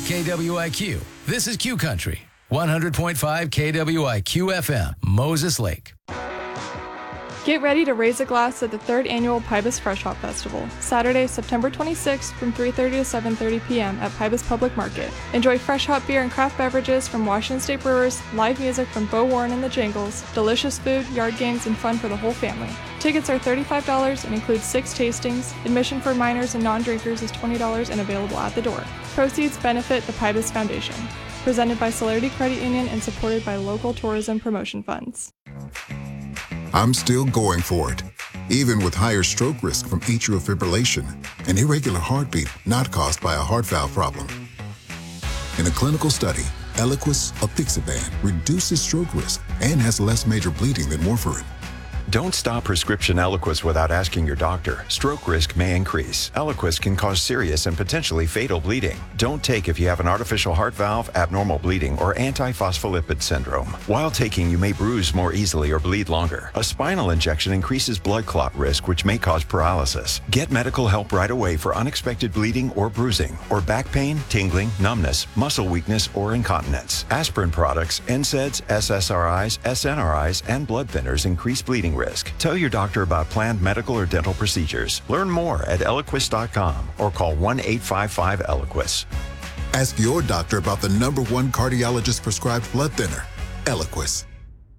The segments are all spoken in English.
KWIQ. This is Q Country. 100.5 KWIQ FM, Moses Lake. Get ready to raise a glass at the 3rd Annual Pybus Fresh Hop Festival, Saturday, September 26th from 3:30 to 7:30 p.m. at Pybus Public Market. Enjoy fresh hop beer and craft beverages from Washington State Brewers, live music from Bo Warren and the Jingles, delicious food, yard games, and fun for the whole family. Tickets are $35 and include 6 tastings. Admission for minors and non-drinkers is $20 and available at the door. Proceeds benefit the Pybus Foundation. Presented by Celerity Credit Union and supported by local tourism promotion funds. I'm still going for it, even with higher stroke risk from atrial fibrillation, an irregular heartbeat not caused by a heart valve problem. In a clinical study, Eliquis apixaban reduces stroke risk and has less major bleeding than warfarin. Don't stop prescription Eliquis without asking your doctor. Stroke risk may increase. Eliquis can cause serious and potentially fatal bleeding. Don't take if you have an artificial heart valve, abnormal bleeding, or antiphospholipid syndrome. While taking, you may bruise more easily or bleed longer. A spinal injection increases blood clot risk, which may cause paralysis. Get medical help right away for unexpected bleeding or bruising, or back pain, tingling, numbness, muscle weakness, or incontinence. Aspirin products, NSAIDs, SSRIs, SNRIs, and blood thinners increase bleeding risk. Tell your doctor about planned medical or dental procedures. Learn more at Eliquis.com or call 1-855-ELIQUIS. Ask your doctor about the #1 cardiologist prescribed blood thinner, Eliquis.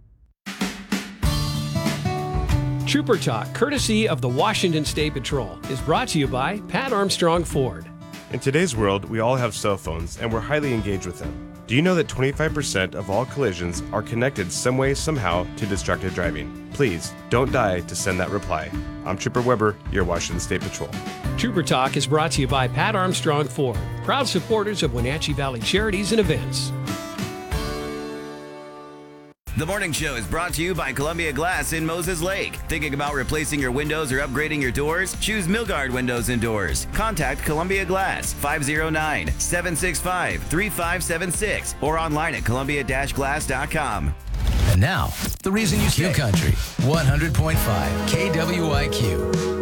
Trooper Talk, courtesy of the Washington State Patrol, is brought to you by Pat Armstrong Ford. In today's world, we all have cell phones and we're highly engaged with them. Do you know that 25% of all collisions are connected some way, somehow to distracted driving? Please, don't die to send that reply. I'm Trooper Weber, your Washington State Patrol. Trooper Talk is brought to you by Pat Armstrong Ford, proud supporters of Wenatchee Valley Charities and Events. The Morning Show is brought to you by Columbia Glass in Moses Lake. Thinking about replacing your windows or upgrading your doors? Choose Milgard Windows and Doors. Contact Columbia Glass, 509-765-3576, or online at columbia-glass.com. And now, the reason you Q Country. 100.5 KWIQ.